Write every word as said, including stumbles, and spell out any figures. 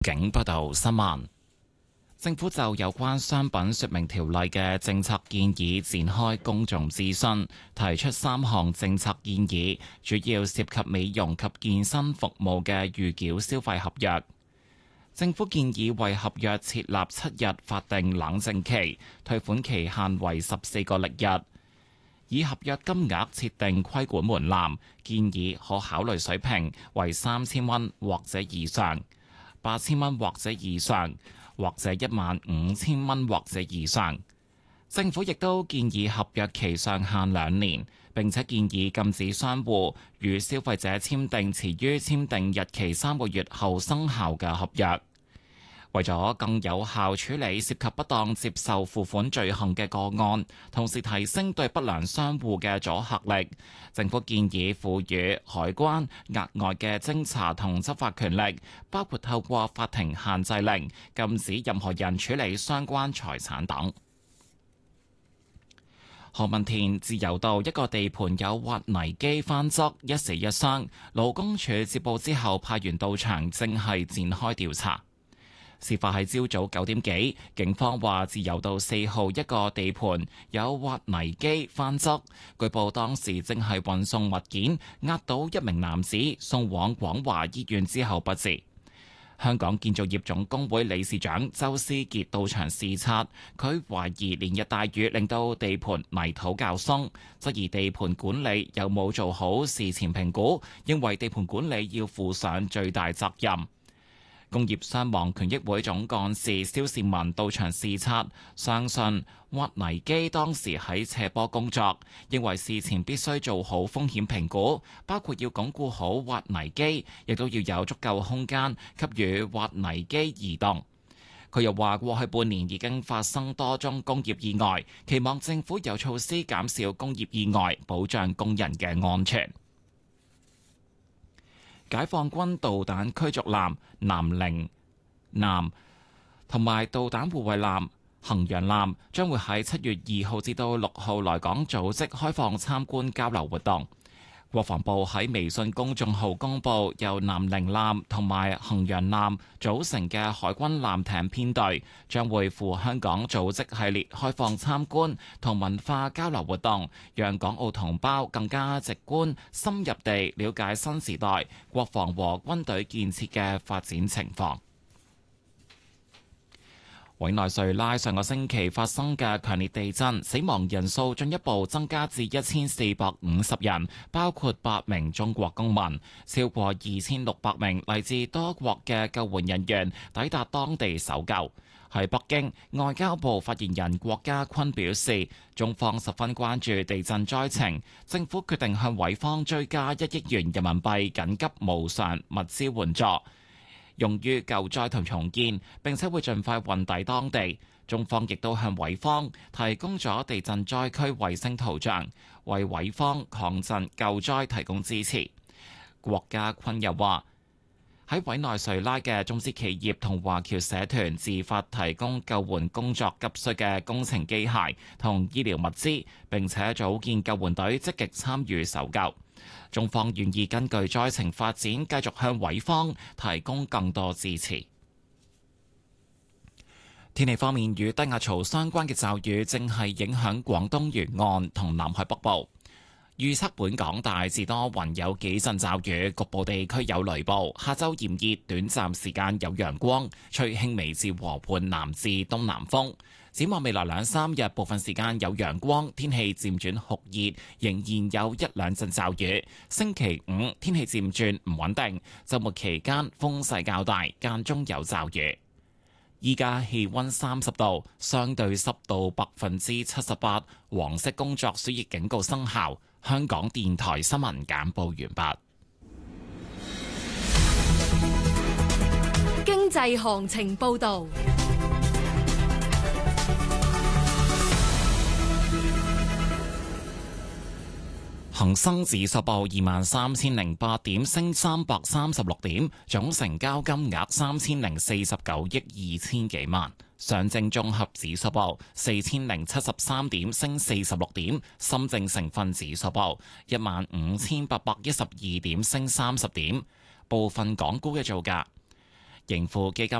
警報道新聞。政府就有關商品說明條例嘅政策建議展開公眾諮詢，提出三項政策建議，主要涉及美容及健身服務嘅預繳消費合約。政府建議為合約設立七日法定冷靜期，退款期限為十四個曆日，以合約金額設定規管門檻，建議可考慮水平為三千蚊或者以上、八千蚊或者以上，或者一萬五千蚊或者以上。政府亦都建議合約期上限兩年，並且建議禁止商戶與消費者簽訂遲於簽訂日期三個月後生效嘅合約。為咗更有效處理涉及不當接受付款罪行嘅個案，同時提升對不良商戶嘅阻嚇力，政府建議賦予海關額外嘅偵查同執法權力，包括透過法庭限制令禁止任何人處理相關財產等。何文田自由道一個地盤有挖泥機翻側，一死一傷，勞工處接報之後派員到場，正係展開調查。事發喺朝早九點幾，警方話自由道四號一個地盤有挖泥機翻側，據報當時正係運送物件，壓到一名男子，送往廣華醫院之後不治。香港建造業總工會理事長周思傑到場視察，佢懷疑連日大雨令到地盤泥土較鬆，質疑地盤管理有冇做好事前評估，認為地盤管理要負上最大責任。工業傷亡權益會總幹事蕭善文到場視察，相信挖泥機當時喺斜坡工作，認為事前必須做好風險評估，包括要鞏固好挖泥機，亦都要有足夠空間給予挖泥機移動。佢又話過去半年已經發生多宗工業意外，期望政府有措施減少工業意外，保障工人嘅安全。解放軍導彈驅逐艦南寧艦同埋導彈護衛艦衡陽艦將會喺七月二號至到六號來港組織開放參觀交流活動。國防部喺微信公眾號公布，由南寧艦同埋衡陽艦組成嘅海軍艦艇編隊將會赴香港組織系列開放參觀同文化交流活動，讓港澳同胞更加直觀深入地了解新時代國防和軍隊建設嘅發展情況。委內瑞拉上個星期發生嘅強烈地震，死亡人數進一步增加至一千四百五十人，包括八名中國公民。超過二千六百名嚟自多國嘅救援人員抵達當地搜救。喺北京，外交部發言人郭家坤表示，中方十分關注地震災情，政府決定向委方追加一億元人民幣緊急無償物資援助，用於救災同重建，並且會盡快運抵當地。中方亦都向委方提供咗地震災區衛星圖像，為委方抗震救災提供支持。郭家坤又話，喺委內瑞拉嘅中資企業同華僑社團自發提供救援工作急需嘅工程機械同醫療物資，並且組建救援隊積極參與搜救。中方願意根據災情發展，繼續向委方提供更多支持。天氣方面，與低壓槽相關嘅驟雨正係影響廣東沿岸同南海北部。預測本港大致多雲，有幾陣驟雨，局部地區有雷暴。下週炎熱，短暫時間有陽光，吹輕微至和緩南至東南風。展望未來兩三日，部分時間有陽光，天氣漸轉酷熱，仍然有一兩陣驟雨。星期五天氣漸轉唔穩定，週末期間風勢較大，間中有驟雨。依家氣溫三十度，相對濕度百分之七十八，黃色工作暑熱警告生效。香港電台新聞簡報完畢。 經濟行情報道。 恒生指數報二萬三千零八點，升三百三十六點，總成交金額三千零四十九億二千幾萬。上證綜合指數報四千零七十三點，升四十六點。深證成分指數報一萬五千八百一十二點，升三十點。部分港股嘅造價： 盈富基金